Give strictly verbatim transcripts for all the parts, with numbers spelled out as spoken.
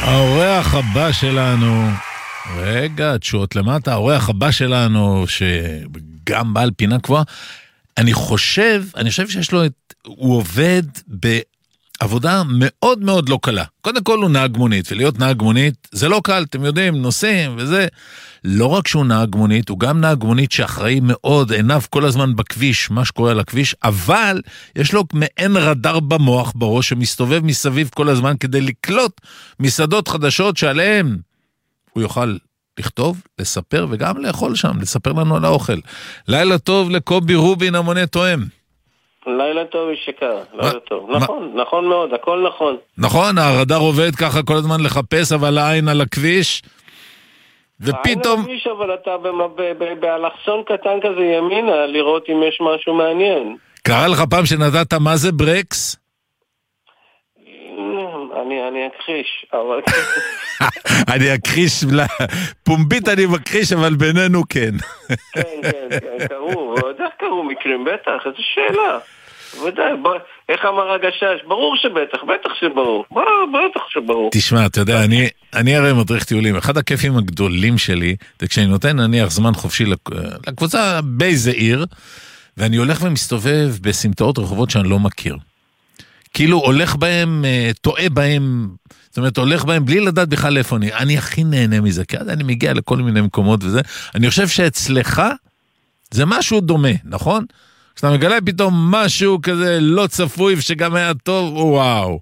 האורח הבא שלנו, רגע, תשואות למטה, האורח הבא שלנו, שגם בעל פינה קבועה, אני חושב, אני חושב שיש לו את, הוא עובד בעבודה מאוד מאוד לא קלה. קודם כל הוא נהג מונית, ולהיות נהג מונית זה לא קל, אתם יודעים, נוסעים וזה. לא רק שהוא נהג מונית, הוא גם נהג מונית שאחראי מאוד, עיניו כל הזמן בכביש, מה שקורה על הכביש, אבל יש לו מעין רדאר במוח, בראש, שמסתובב מסביב כל הזמן כדי לקלוט מסעדות חדשות שעליהן הוא יוכל לכתוב, לספר וגם לאכול שם, לספר לנו על האוכל. לילה טוב לקובי רובין, המונה תואם. לילה טוב שקר, לילה טוב. נכון, נכון מאוד, הכל נכון. נכון, הרדאר עובד ככה כל הזמן לחפש, אבל העין על הכביש, ופתאום... העין על אבל אתה באלכסון קטן כזה ימינה, לראות אם יש משהו מעניין. קרא לך פעם שנתת מה זה ברקס? אני, אני אכחיש, אבל... אני אכחיש, פומבית אני מכחיש, אבל בינינו כן. כן, כן, כן, קראו, איך קראו מקרים? בטח, איזו שאלה. ודאי, איך אמר הגשש? ברור שבטח, בטח שברור. בטח שברור. תשמע, אתה יודע, אני, אני הרי מדריך טיולים. אחד הכיפים הגדולים שלי, זה כשאני נותן נניח זמן חופשי לקבוצה באיזה עיר, ואני הולך ומסתובב בסמטאות רחובות שאני לא מכיר. כאילו הולך בהם, טועה בהם, זאת אומרת, הולך בהם בלי לדעת בכלל איפה אני. אני הכי נהנה מזה, כי אז אני מגיע לכל מיני מקומות וזה. אני חושב שאצלך זה משהו דומה, נכון? כשאתה מגלה פתאום משהו כזה לא צפוי ושגם היה טוב, וואו.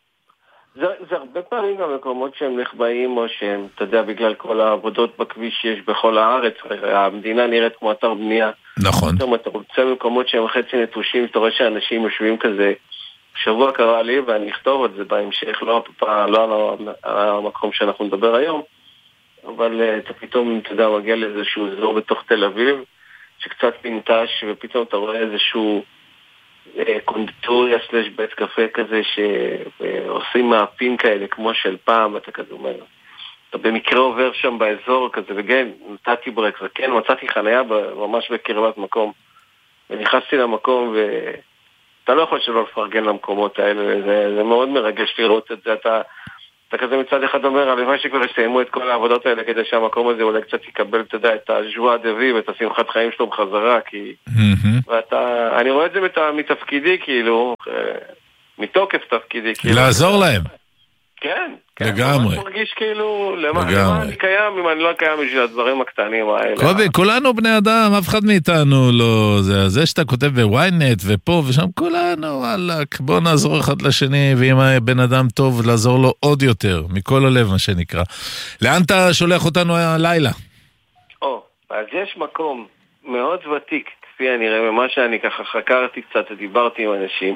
זה, זה הרבה פעמים גם מקומות שהם נחבאים, או שהם, אתה יודע, בגלל כל העבודות בכביש שיש בכל הארץ, המדינה נראית כמו אתר בנייה. נכון. זאת אומרת, אתה רוצה במקומות שהם חצי נטושים, אתה רואה שאנשים יושבים כזה, שבוע קרה לי, ואני אכתוב את זה בהמשך, לא, לא על המקום שאנחנו נדבר היום, אבל אתה פתאום, אתה יודע, מגיע לאיזשהו אזור בתוך תל אביב, שקצת פינטש, ופתאום אתה רואה איזשהו אה, קונדיטוריה סלש בית קפה כזה, שעושים מאפים כאלה, כמו של פעם, אתה כזה אומר. אתה במקרה עובר שם באזור כזה, וכן, נתתי ברקס, וכן, מצאתי חניה ממש בקרבת מקום, ונכנסתי למקום, ואתה לא יכול שלא לפרגן למקומות האלה, זה, זה מאוד מרגש לראות את זה, אתה... אתה כזה מצד אחד אומר, הלוואי שכבר יסיימו את כל העבודות האלה, כדי שהמקום הזה אולי קצת יקבל, אתה יודע, את הז'ואה דבי ואת השמחת חיים שלו בחזרה, כי... ואתה... אני רואה את זה מתפקידי, כאילו, מתוקף תפקידי, כאילו... לעזור להם. כן. לגמרי. אני מרגיש כאילו, למה אני קיים, אם אני לא קיים בשביל הדברים הקטנים האלה. קובי, כולנו בני אדם, אף אחד מאיתנו לא... זה שאתה כותב בוויינט ופה ושם, כולנו, וואלק, בוא נעזור אחד לשני, ואם בן אדם טוב, לעזור לו עוד יותר, מכל הלב, מה שנקרא. לאן אתה שולח אותנו הלילה? או, אז יש מקום מאוד ותיק, כפי הנראה, ממה שאני ככה חקרתי קצת, דיברתי עם אנשים,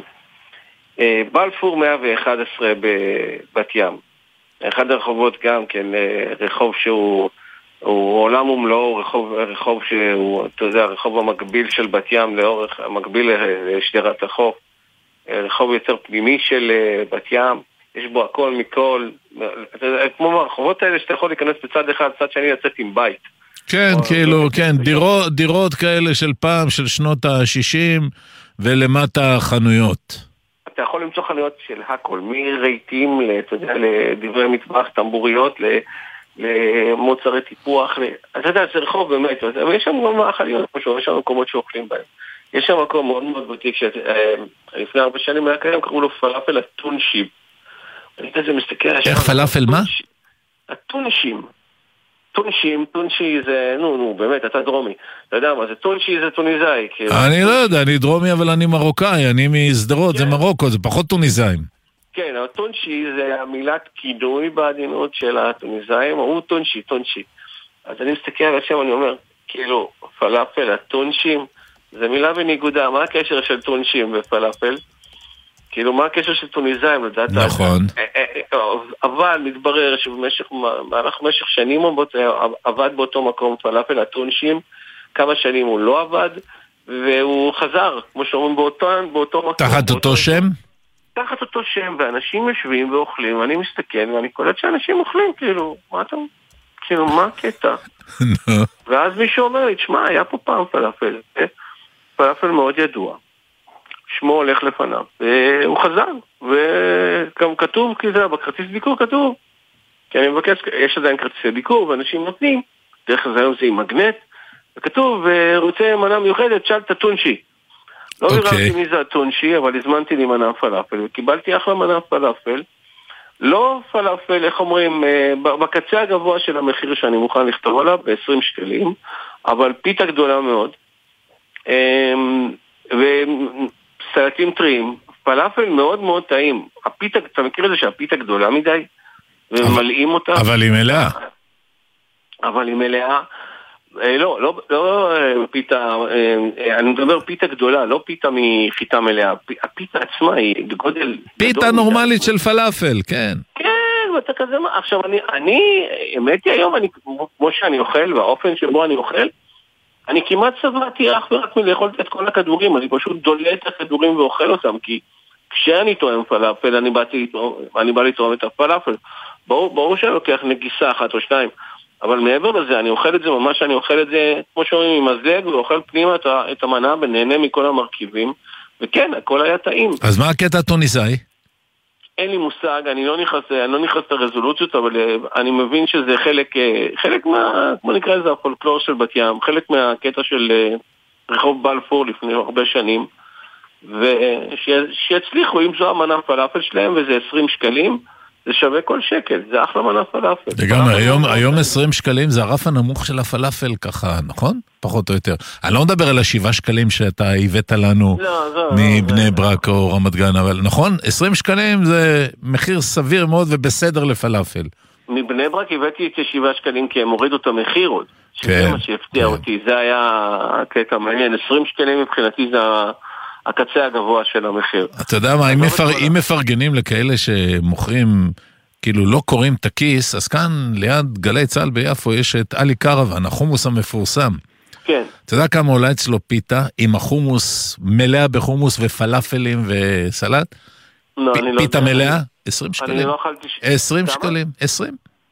בלפור מאה ואחת עשרה בבת ים. אחד הרחובות גם כן, רחוב שהוא הוא עולם ומלואו, רחוב, רחוב שהוא, אתה יודע, רחוב המקביל של בת ים לאורך, המקביל לשדרת החוף, רחוב יותר פנימי של בת ים, יש בו הכל מכל, כמו הרחובות האלה שאתה יכול להיכנס בצד אחד, צד שני לצאת עם בית. כן, כאילו, כן, דירות, דירות כאלה של פעם, של שנות ה-שישים, ולמטה חנויות. אתה יכול למצוא חנויות של הכל, מרהיטים, לדברי מטבח, טמבוריות, למוצרי טיפוח, אתה יודע, זה רחוב באמת, ויש שם גם מאכליות, יש שם מקומות שאוכלים בהם. יש שם מקום מאוד מאוד ותיק, לפני הרבה שנים היה קיים, קראו לו פלאפל הטונשיב. אני יודע, זה מסתכל... איך פלאפל מה? הטונשיב. טונשים, טונשי זה, נו, נו, באמת, אתה דרומי. אתה יודע מה, זה טונשי זה טוניזאי. אני לא יודע, אני דרומי, אבל אני מרוקאי, אני מסדרות, זה מרוקו, זה פחות טוניזאים. כן, אבל טונשי זה המילת כינוי בעדינות של הטוניזאים, הוא טונשי, טונשי. אז אני מסתכל על השם, אני אומר, כאילו, פלאפל, הטונשים, זה מילה בניגודה, מה הקשר של טונשים ופלאפל? כאילו, מה הקשר של טוניזאים, לדעת? נכון. אבל מתברר שבמשך משך שנים עבד באותו מקום פלאפל הטונשים, כמה שנים הוא לא עבד, והוא חזר, כמו שאומרים, באותו מקום. תחת אותו שם? תחת אותו שם, ואנשים יושבים ואוכלים, ואני מסתכל, ואני קולט שאנשים אוכלים, כאילו, מה אתה... כאילו, מה הקטע? ואז מישהו אומר לי, תשמע, היה פה פעם פלאפל, פלאפל מאוד ידוע. שמו הולך לפניו, והוא חזר, וגם כתוב, כי זה, בכרטיס ביקור כתוב, כי אני מבקש, יש עדיין כרטיסי ביקור, ואנשים נותנים, דרך כלל היום זה עם מגנט, וכתוב, רוצה מנה מיוחדת, שאל את הטונשי. לא ביררתי מי זה הטונשי, אבל הזמנתי לי מנה פלאפל, וקיבלתי אחלה מנה פלאפל, לא פלאפל, איך אומרים, בקצה הגבוה של המחיר שאני מוכן לכתוב עליו, ב-עשרים שקלים, אבל פיתה גדולה מאוד, וסלטים טריים, פלאפל מאוד מאוד טעים. הפיתה, אתה מכיר את זה שהפיתה גדולה מדי? ומלאים אותה. אבל היא מלאה. אבל היא מלאה. לא, לא, לא פיתה, אני מדבר פיתה גדולה, לא פיתה מחיטה מלאה. הפיתה עצמה היא בגודל... פיתה נורמלית של פלאפל, כן. כן, ואתה כזה מה. עכשיו, אני, אני, האמת היא היום, אני, כמו שאני אוכל, והאופן שבו אני אוכל, אני כמעט סברתי אך ורק מלאכול את כל הכדורים, אני פשוט דולה את הכדורים ואוכל אותם, כי כשאני טועם פלאפל, אני באתי, אני בא לתרום את הפלאפל. ברור, ברור שאני לוקח נגיסה אחת או שתיים, אבל מעבר לזה, אני אוכל את זה ממש, אני אוכל את זה, כמו שאומרים, עם מזלג, ואוכל פנימה את, את המנה, ונהנה מכל המרכיבים, וכן, הכל היה טעים. אז מה הקטע הטוניסאי? אין לי מושג, אני לא נכנס, אני לא נכנס לרזולוציות, אבל אני מבין שזה חלק, חלק מה, כמו נקרא לזה, הפולקלור של בת ים, חלק מהקטע של רחוב בלפור לפני הרבה שנים, ושיצליחו, אם זו המנה פלאפל שלהם, וזה עשרים שקלים, זה שווה כל שקל, זה אחלה מנה פלאפל. וגם היום, היום עשרים שקלים זה הרף הנמוך של הפלאפל ככה, נכון? פחות או יותר. אני לא מדבר על השבעה שקלים שאתה הבאת לנו מבני ברק או רמת גן, אבל נכון? עשרים שקלים זה מחיר סביר מאוד ובסדר לפלאפל. מבני ברק הבאתי את שבעה שקלים כי הם הורידו את המחיר עוד. שזה מה שהפתיע אותי, זה היה קטע מעניין. עשרים שקלים מבחינתי זה הקצה הגבוה של המחיר. אתה יודע מה, אם מפרגנים לכאלה שמוכרים, כאילו לא קוראים את הכיס, אז כאן ליד גלי צהל ביפו יש את אלי קרוון, החומוס המפורסם. כן. אתה יודע כמה עולה אצלו פיתה עם החומוס, מלאה בחומוס ופלאפלים וסלט? לא, אני לא... פיתה מלאה? עשרים שקלים. אני לא אכלתי... עשרים שקלים, עשרים.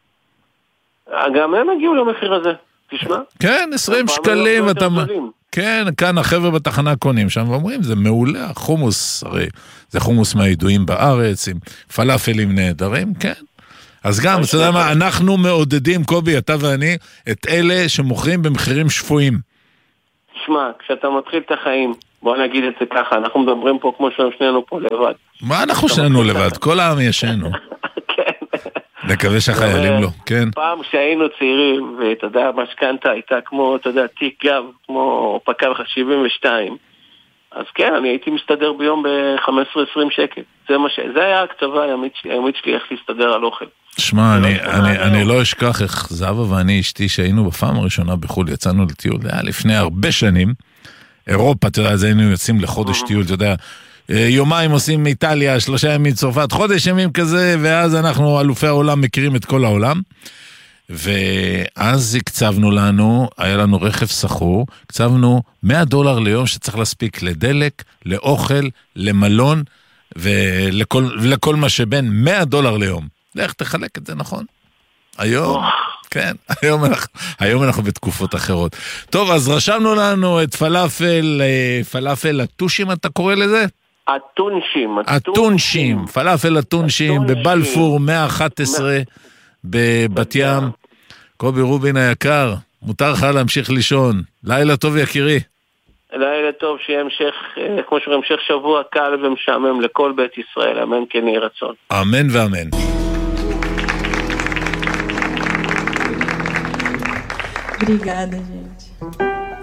גם הם הגיעו למחיר הזה, תשמע. כן, עשרים שקלים, אתה... כן, כאן החבר'ה בתחנה קונים שם, ואומרים, זה מעולה, חומוס, הרי זה חומוס מהידועים בארץ, עם פלאפלים נהדרים, כן. אז גם, אתה יודע מה, אנחנו מעודדים, קובי, אתה ואני, את אלה שמוכרים במחירים שפויים. תשמע, כשאתה מתחיל את החיים, בוא נגיד את זה ככה, אנחנו מדברים פה כמו שנינו פה לבד. מה אנחנו שנינו לבד? כל העם ישנו. כן. נקווה שהחיילים לא, כן. פעם שהיינו צעירים, ואתה יודע, משכנתה הייתה כמו, אתה יודע, תיק גב, כמו פקה שבעים ושתיים. אז כן, אני הייתי מסתדר ביום ב-חמש עשרה עשרים שקל. זה מה ש... זה היה הכתבה הימית שלי, איך להסתדר על אוכל. שמע, אני, אני, אני לא אשכח איך זהבה ואני אשתי שהיינו בפעם הראשונה בחול, יצאנו לטיול, זה היה לפני הרבה שנים, אירופה, אתה יודע, אז היינו יוצאים לחודש טיול, אתה יודע, יומיים עושים איטליה, שלושה ימים צרפת, חודש ימים כזה, ואז אנחנו אלופי העולם מכירים את כל העולם, ואז הקצבנו לנו, היה לנו רכב סחור, הקצבנו מאה דולר ליום שצריך להספיק לדלק, לאוכל, למלון, ולכל, ולכל מה שבין מאה דולר ליום. לך תחלק את זה, נכון? היום, כן, היום אנחנו, היום אנחנו בתקופות אחרות. טוב, אז רשמנו לנו את פלאפל, פלאפל הטושים, אתה קורא לזה? הטונשים. הטונשים, פלאפל הטונשים, בבלפור מאה ואחת עשרה, בבת ים. קובי רובין היקר, מותר לך להמשיך לישון. לילה טוב יקירי. לילה טוב, שיהיה המשך, כמו שאומרים, המשך שבוע קל ומשעמם לכל בית ישראל, אמן כן יהי רצון. אמן ואמן. Obrigada, gente.